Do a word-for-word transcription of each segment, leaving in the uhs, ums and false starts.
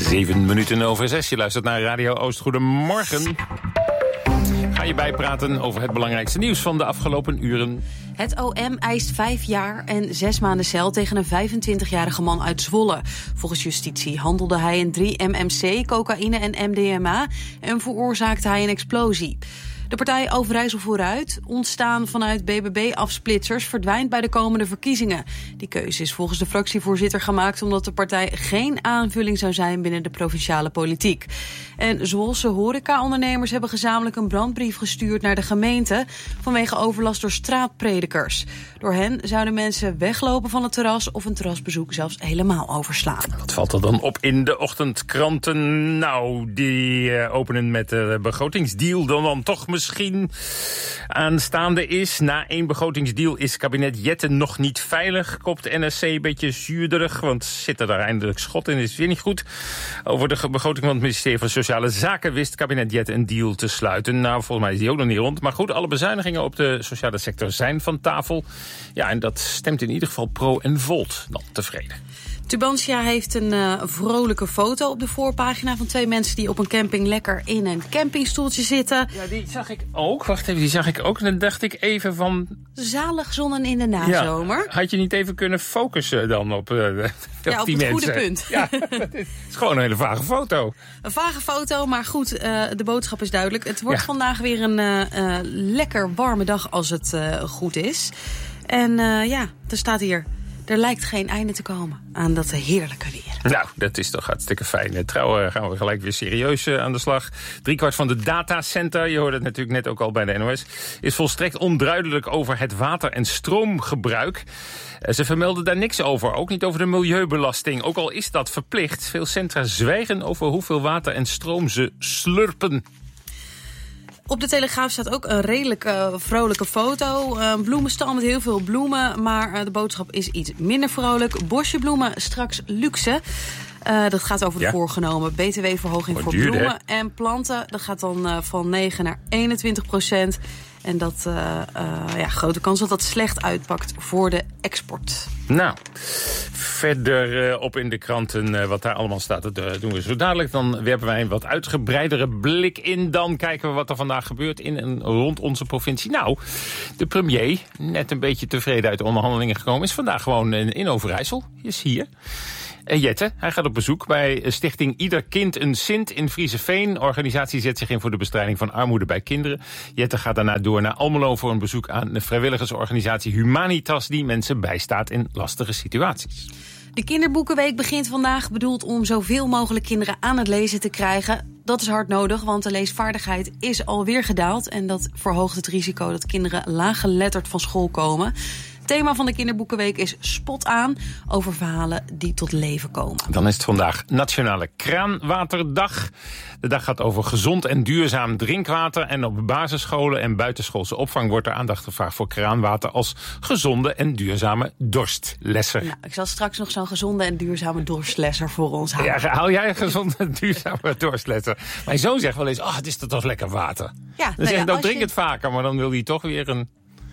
Zeven minuten over zes. Je luistert naar Radio Oost. Goedemorgen. Ga je bijpraten over het belangrijkste nieuws van de afgelopen uren. Het O M eist vijf jaar en zes maanden cel tegen een vijfentwintigjarige man uit Zwolle. Volgens justitie handelde hij in drie M M C, cocaïne en M D M A en veroorzaakte hij een explosie. De partij Overijssel Vooruit, ontstaan vanuit B B B-afsplitsers, verdwijnt bij de komende verkiezingen. Die keuze is volgens de fractievoorzitter gemaakt omdat de partij geen aanvulling zou zijn binnen de provinciale politiek. En Zwolse horecaondernemers hebben gezamenlijk een brandbrief gestuurd naar de gemeente vanwege overlast door straatpredikers. Door hen zouden mensen weglopen van het terras of een terrasbezoek zelfs helemaal overslaan. Wat valt er dan op in de ochtendkranten? Nou, die uh, openen met de begrotingsdeal dan dan toch misschien aanstaande is. Na één begrotingsdeal is kabinet Jetten nog niet veilig, kopt N R C een beetje zuurderig, want zit er daar eindelijk schot in, is weer niet goed. Over de begroting van het ministerie van Sociale Zaken wist kabinet Jetten een deal te sluiten. Nou, volgens mij is die ook nog niet rond. Maar goed, alle bezuinigingen op de sociale sector zijn van tafel. Ja, en dat stemt in ieder geval Pro en Volt dan tevreden. Tubantia heeft een uh, vrolijke foto op de voorpagina van twee mensen die op een camping lekker in een campingstoeltje zitten. Ja, die zag ik ook. Wacht even, die zag ik ook. En dan dacht ik even van... Zalig zonnen in de nazomer. Ja, had je niet even kunnen focussen dan op, uh, op ja, op die het mensen? Goede punt. Ja, het is gewoon een hele vage foto. Een vage foto, maar goed, uh, de boodschap is duidelijk. Het wordt ja. vandaag weer een uh, uh, lekker warme dag als het uh, goed is. En uh, ja, er staat hier... Er lijkt geen einde te komen aan dat heerlijke weer. Nou, dat is toch hartstikke fijn. Trouwens gaan we gelijk weer serieus aan de slag. Driekwart van de datacenter, je hoorde het natuurlijk net ook al bij de N O S... is volstrekt onduidelijk over het water- en stroomgebruik. Ze vermelden daar niks over, ook niet over de milieubelasting. Ook al is dat verplicht. Veel centra zwijgen over hoeveel water en stroom ze slurpen. Op de Telegraaf staat ook een redelijk uh, vrolijke foto. Een bloemenstal met heel veel bloemen, maar uh, de boodschap is iets minder vrolijk. Bosje bloemen, straks luxe. Uh, dat gaat over de ja. voorgenomen B T W-verhoging voor duur, bloemen hè? En planten. Dat gaat dan uh, van negen naar eenentwintig procent. En dat, uh, uh, ja, grote kans dat dat slecht uitpakt voor de export. Nou, verder uh, op in de kranten uh, wat daar allemaal staat. Dat uh, doen we zo dadelijk. Dan werpen wij een wat uitgebreidere blik in. Dan kijken we wat er vandaag gebeurt in en rond onze provincie. Nou, de premier, net een beetje tevreden uit de onderhandelingen gekomen... is vandaag gewoon in, in Overijssel. Hij is hier. Uh, Jette, hij gaat op bezoek bij stichting Ieder Kind een Sint in Frieseveen. De organisatie zet zich in voor de bestrijding van armoede bij kinderen. Jette gaat daarna door naar Almelo voor een bezoek aan de vrijwilligersorganisatie Humanitas... die mensen bijstaat in lastige situaties. De kinderboekenweek begint vandaag, bedoeld om zoveel mogelijk kinderen aan het lezen te krijgen. Dat is hard nodig, want de leesvaardigheid is alweer gedaald... en dat verhoogt het risico dat kinderen laaggeletterd van school komen. Het thema van de kinderboekenweek is Spot aan, over verhalen die tot leven komen. Dan is het vandaag Nationale Kraanwaterdag. De dag gaat over gezond en duurzaam drinkwater. En op basisscholen en buitenschoolse opvang wordt er aandacht gevraagd voor kraanwater als gezonde en duurzame dorstlesser. Nou, ik zal straks nog zo'n gezonde en duurzame dorstlesser voor ons halen. Ja, haal jij een gezonde en duurzame dorstlesser? Mijn zoon zegt wel eens, oh, het is toch lekker water. Ja, dan nou zeg ik, ja, dan drink je... het vaker, maar dan wil hij toch weer een...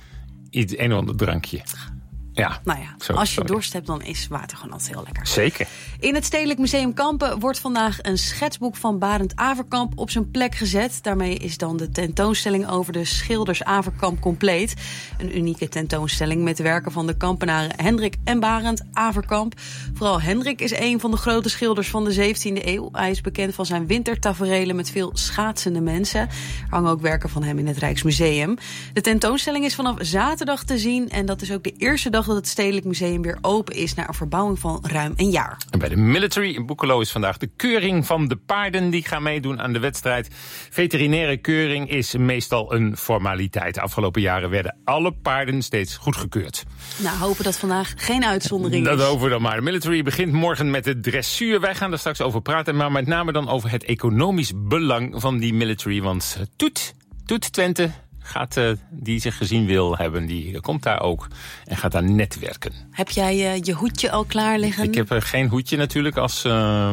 iets, een of ander drankje. Ja, nou ja, zo, als je sorry. dorst hebt, dan is water gewoon altijd heel lekker. Zeker. In het Stedelijk Museum Kampen wordt vandaag een schetsboek van Barend Averkamp op zijn plek gezet. Daarmee is dan de tentoonstelling over de schilders Averkamp compleet. Een unieke tentoonstelling met werken van de Kampenaren Hendrik en Barend Averkamp. Vooral Hendrik is een van de grote schilders van de zeventiende eeuw. Hij is bekend van zijn wintertaferelen met veel schaatsende mensen. Er hangen ook werken van hem in het Rijksmuseum. De tentoonstelling is vanaf zaterdag te zien en dat is ook de eerste dag dat het Stedelijk Museum weer open is na een verbouwing van ruim een jaar. En bij de military in Boekelo is vandaag de keuring van de paarden die gaan meedoen aan de wedstrijd. Veterinaire keuring is meestal een formaliteit. De afgelopen jaren werden alle paarden steeds goedgekeurd. Nou, hopen dat vandaag geen uitzondering dat is. Dat hopen we dan maar. De military begint morgen met de dressuur. Wij gaan er straks over praten, maar met name dan over het economisch belang van die military. Want Toet, Toet Twente... Gaat, uh, die zich gezien wil hebben, die komt daar ook en gaat daar netwerken. Heb jij uh, je hoedje al klaar liggen? Ik heb uh, geen hoedje natuurlijk als... Uh,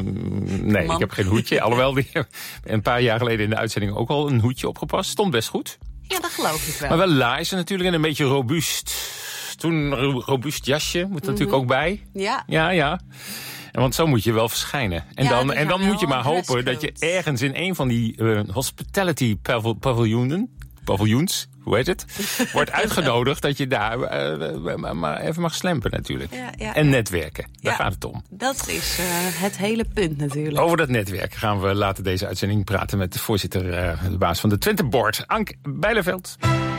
nee, Man. ik heb geen hoedje. Alhoewel, die een paar jaar geleden in de uitzending ook al een hoedje opgepast. Stond best goed. Ja, dat geloof ik wel. Maar wel laarzen natuurlijk en een beetje robuust. Toen een robuust jasje, moet er mm-hmm. natuurlijk ook bij. Ja. Ja, ja. En want zo moet je wel verschijnen. En Ja, dan, die en dan gaan moet je wel maar hopen dat je dresscode. ergens in een van die uh, hospitality pavil- paviljoenen... paviljoens, hoe heet het? Wordt uitgenodigd dat je daar uh, maar even mag slempen natuurlijk. Ja, ja, en ja. netwerken, daar Ja. gaat het om. Dat is uh, het hele punt natuurlijk. Over dat netwerk gaan we later deze uitzending praten met de voorzitter, uh, de baas van de Twente Board, Ank Bijleveld.